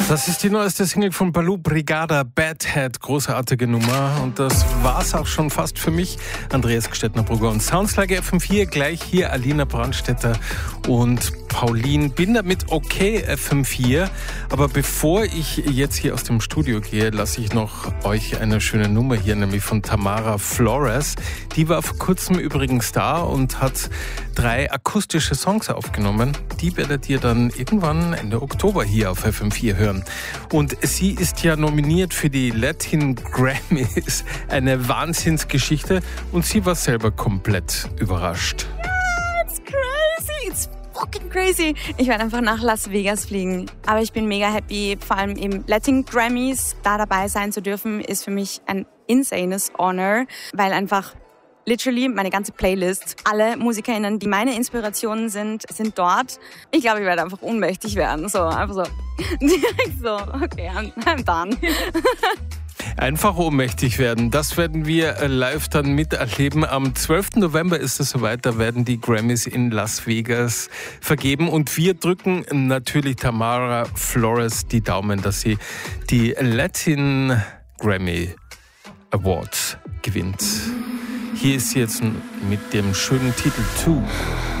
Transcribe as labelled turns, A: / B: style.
A: Das ist die neueste Single von Baloo Brigada, Bad Head, großartige Nummer. Und das war's auch schon fast für mich. Andreas Gstettner-Brugger und Sounds Like FM4. Gleich hier Alina Brandstätter und Pauline Binder mit OK FM4. Aber bevor ich jetzt hier aus dem Studio gehe, lasse ich noch euch eine schöne Nummer hier, nämlich von Tamara Flores. Die war vor kurzem übrigens da und hat 3 akustische Songs aufgenommen. Die werdet ihr dann irgendwann Ende Oktober hier auf FM4 hören. Und sie ist ja nominiert für die Latin Grammys. Eine Wahnsinnsgeschichte. Und sie war selber komplett überrascht.
B: Yeah, it's crazy. It's fucking crazy. Ich werde einfach nach Las Vegas fliegen. Aber ich bin mega happy. Vor allem im Latin Grammys da dabei sein zu dürfen, ist für mich ein insanes Honor. Weil einfach literally meine ganze Playlist, alle MusikerInnen, die meine Inspirationen sind dort. Ich glaube, ich werde einfach ohnmächtig werden. So, einfach so. Direkt so, okay, I'm done.
A: Einfach ohnmächtig werden, das werden wir live dann miterleben. Am 12. November ist es soweit, da werden die Grammys in Las Vegas vergeben. Und wir drücken natürlich Tamara Flores die Daumen, dass sie die Latin Grammy Awards gewinnt. Hier ist sie jetzt mit dem schönen Titel 2.